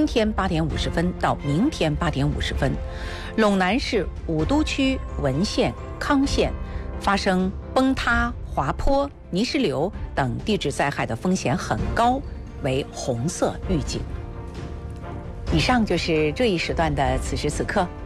今天8点50分到明天8点50分，陇南市武都区文县、康县发生崩塌、滑坡、泥石流等地质灾害的风险很高，为红色预警。以上就是这一时段的此时此刻。